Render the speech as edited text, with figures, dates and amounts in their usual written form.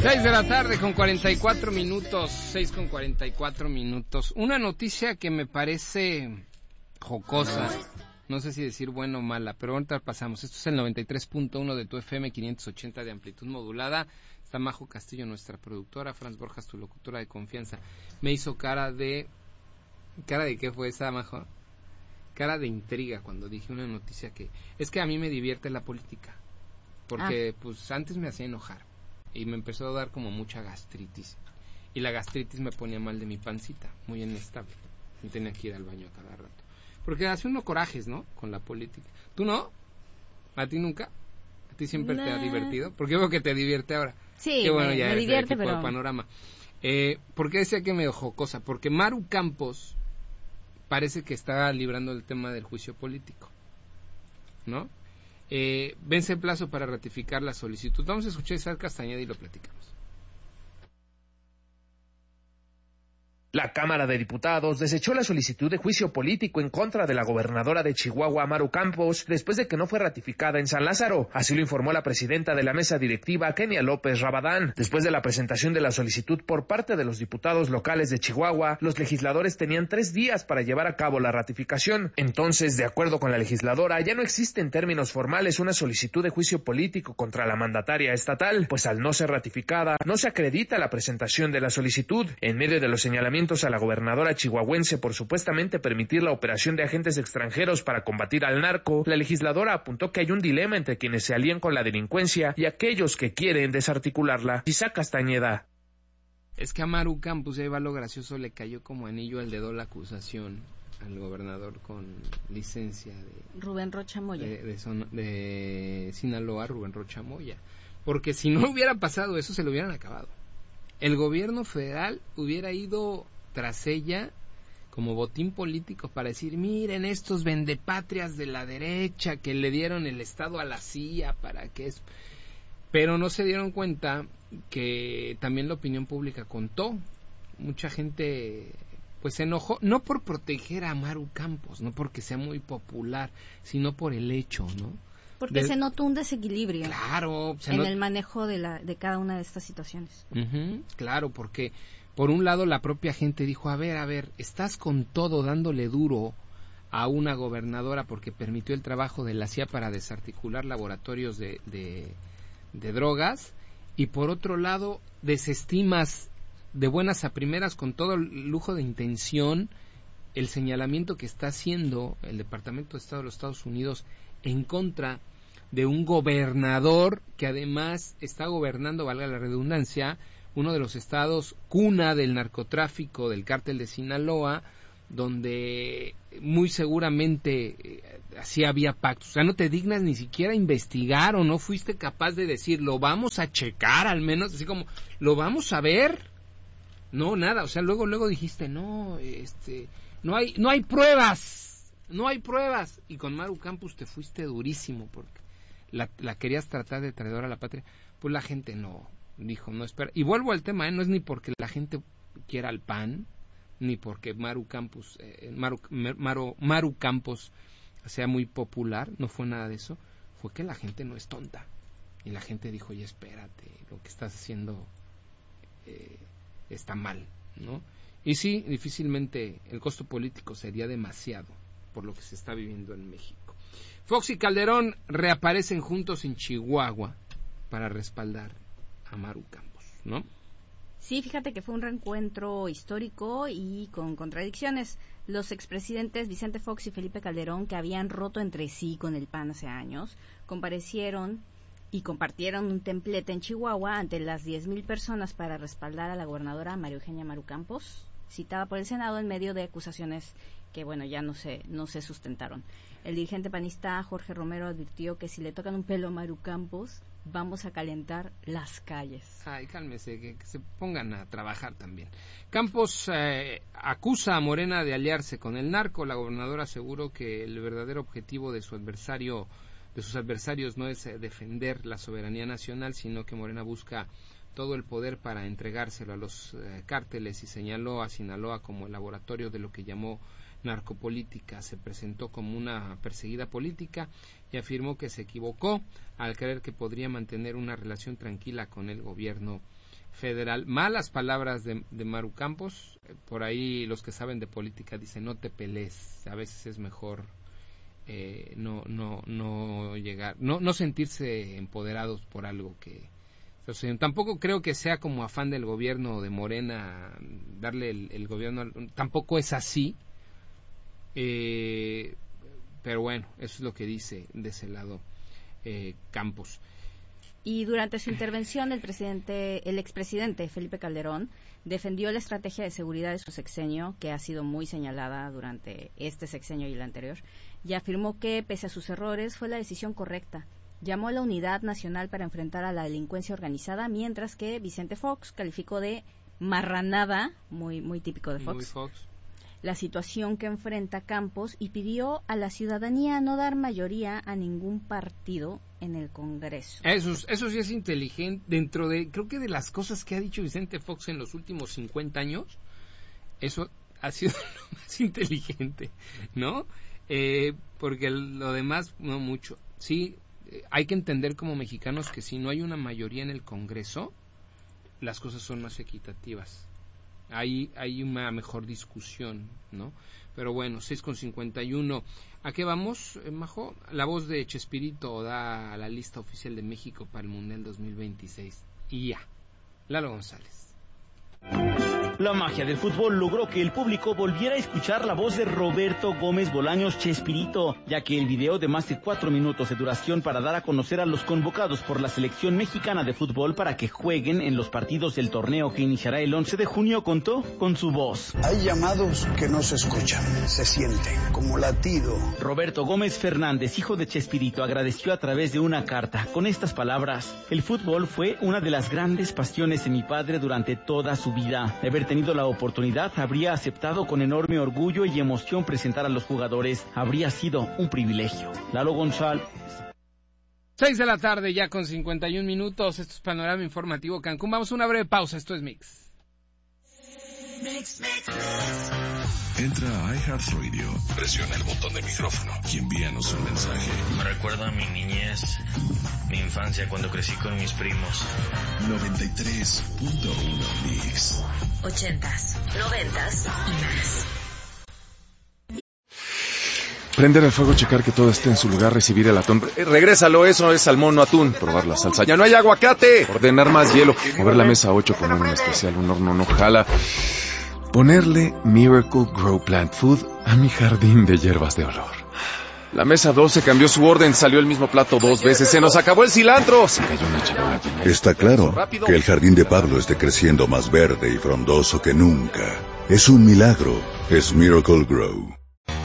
6 de la tarde con 44 minutos, 6 con 44 minutos. Una noticia que me parece jocosa, no sé si decir buena o mala, pero ahorita pasamos. Esto es el 93.1 de tu FM, 580 de amplitud modulada. Está Majo Castillo, nuestra productora, Franz Borjas, tu locutora de confianza. Me hizo cara de ¿qué fue esa, Majo? Cara de intriga cuando dije una noticia que... Es que a mí me divierte la política, porque pues antes me hacía enojar. Y me empezó a dar como mucha gastritis. Y la gastritis me ponía mal de mi pancita, muy inestable. Y tenía que ir al baño a cada rato. Porque hace uno corajes, ¿no? Con la política. ¿Tú no? ¿A ti nunca? ¿A ti siempre te ha divertido? Porque veo que te divierte ahora. Sí, qué bueno, ya me es divierte, el tipo pero... de panorama. ¿Por qué decía que me jocosa? Porque Maru Campos parece que está librando el tema del juicio político, ¿no? Vence el plazo para ratificar la solicitud. Vamos a escuchar a Isaac Castañeda y lo platicamos. La Cámara de Diputados desechó la solicitud de juicio político en contra de la gobernadora de Chihuahua, Maru Campos, después de que no fue ratificada en San Lázaro. Así lo informó la presidenta de la mesa directiva, Kenia López Rabadán. Después de la presentación de la solicitud por parte de los diputados locales de Chihuahua, los legisladores tenían 3 días para llevar a cabo la ratificación. Entonces, de acuerdo con la legisladora, ya no existe en términos formales una solicitud de juicio político contra la mandataria estatal, pues al no ser ratificada, no se acredita la presentación de la solicitud. En medio de los señalamientos a la gobernadora chihuahuense por supuestamente permitir la operación de agentes extranjeros para combatir al narco, la legisladora apuntó que hay un dilema entre quienes se alían con la delincuencia y aquellos que quieren desarticularla. Isaac Castañeda. Es que a Maru Campos, ya iba lo gracioso, le cayó como anillo al dedo la acusación al gobernador con licencia de... Rubén Rocha Moya. De Sinaloa, Rubén Rocha Moya. Porque si no hubiera pasado eso, se lo hubieran acabado. El gobierno federal hubiera ido tras ella como botín político para decir, miren estos vendepatrias de la derecha que le dieron el Estado a la CIA para que es... Pero no se dieron cuenta que también la opinión pública contó. Mucha gente pues se enojó, no por proteger a Maru Campos, no porque sea muy popular, sino por el hecho, ¿no? Porque se notó un desequilibrio, claro, en el manejo de cada una de estas situaciones. Claro, porque por un lado la propia gente dijo, a ver, estás con todo dándole duro a una gobernadora porque permitió el trabajo de la CIA para desarticular laboratorios de drogas, y por otro lado desestimas de buenas a primeras con todo el lujo de intención el señalamiento que está haciendo el Departamento de Estado de los Estados Unidos en contra de un gobernador que además está gobernando, valga la redundancia, uno de los estados cuna del narcotráfico del cártel de Sinaloa, donde muy seguramente así había pactos. O sea, no te dignas ni siquiera investigar, o no fuiste capaz de decir, lo vamos a checar al menos, así como, lo vamos a ver. No, nada, o sea, luego dijiste, no hay pruebas, y con Maru Campos te fuiste durísimo, porque la querías tratar de traidora a la patria. Pues la gente no, dijo, no espera. Y vuelvo al tema, no es ni porque la gente quiera al PAN, ni porque Maru Campos sea muy popular, no fue nada de eso, fue que la gente no es tonta. Y la gente dijo, oye, espérate, lo que estás haciendo está mal, ¿no? Y sí, difícilmente el costo político sería demasiado por lo que se está viviendo en México. Fox y Calderón reaparecen juntos en Chihuahua para respaldar a Maru Campos, ¿no? Sí, fíjate que fue un reencuentro histórico y con contradicciones. Los expresidentes Vicente Fox y Felipe Calderón, que habían roto entre sí con el PAN hace años, comparecieron y compartieron un templete en Chihuahua ante las 10,000 personas para respaldar a la gobernadora María Eugenia Maru Campos, citada por el Senado en medio de acusaciones que, bueno, ya no se sustentaron. El dirigente panista Jorge Romero advirtió que si le tocan un pelo a Maru Campos, vamos a calentar las calles. Ay, cálmese, que se pongan a trabajar también. Campos acusa a Morena de aliarse con el narco. La gobernadora aseguró que el verdadero objetivo de sus adversarios no es defender la soberanía nacional, sino que Morena busca todo el poder para entregárselo a los cárteles, y señaló a Sinaloa como el laboratorio de lo que llamó narcopolítica. Se presentó como una perseguida política y afirmó que se equivocó al creer que podría mantener una relación tranquila con el gobierno federal. Malas palabras de Maru Campos. Por ahí los que saben de política dicen no te pelees. A veces es mejor no llegar, no sentirse empoderados por algo que tampoco creo que sea como afán del gobierno de Morena darle el gobierno, tampoco es así, pero bueno, eso es lo que dice de ese lado Campos. Y durante su intervención el expresidente Felipe Calderón defendió la estrategia de seguridad de su sexenio, que ha sido muy señalada durante este sexenio y el anterior, y afirmó que, pese a sus errores, fue la decisión correcta. Llamó a la unidad nacional para enfrentar a la delincuencia organizada, mientras que Vicente Fox calificó de marranada, muy típico de Fox, la situación que enfrenta Campos, y pidió a la ciudadanía no dar mayoría a ningún partido en el Congreso. Eso sí es inteligente. Dentro de, creo que de las cosas que ha dicho Vicente Fox en los últimos 50 años, eso ha sido lo más inteligente, ¿no? Porque lo demás no mucho. Sí, hay que entender como mexicanos que si no hay una mayoría en el Congreso, las cosas son más equitativas. Hay una mejor discusión, ¿no? Pero bueno, 6:51. ¿A qué vamos, Majo? La voz de Chespirito da la lista oficial de México para el Mundial 2026. Y ya. Lalo González. La magia del fútbol logró que el público volviera a escuchar la voz de Roberto Gómez Bolaños Chespirito, ya que el video de más de 4 minutos de duración para dar a conocer a los convocados por la selección mexicana de fútbol para que jueguen en los partidos del torneo que iniciará el 11 de junio contó con su voz. Hay llamados que no se escuchan, se sienten como latido. Roberto Gómez Fernández, hijo de Chespirito, agradeció a través de una carta con estas palabras: el fútbol fue una de las grandes pasiones de mi padre durante toda su vida. De haber tenido la oportunidad, habría aceptado con enorme orgullo y emoción presentar a los jugadores. Habría sido un privilegio. Lalo González. 6 de la tarde ya con 51 minutos. Esto es Panorama Informativo Cancún. Vamos a una breve pausa. Esto es Mix. Entra a iHeartRadio, presiona el botón de micrófono y envíanos un mensaje. Me recuerda a mi niñez, mi infancia cuando crecí con mis primos. 93.1 Mix. 80s, 90s y más. Prender el fuego, checar que todo esté en su lugar, recibir el atún. Regrésalo, eso es salmón, no atún. Probar la salsa. ¡Ya no hay aguacate! Ordenar más hielo. Mover la mesa 8, poner un especial, un horno no jala. Ponerle Miracle Grow Plant Food a mi jardín de hierbas de olor. La mesa 12 cambió su orden, salió el mismo plato 2 veces. ¡Se nos acabó el cilantro! Se cayó una charola. Está claro que el jardín de Pablo esté creciendo más verde y frondoso que nunca. Es un milagro. Es Miracle Grow.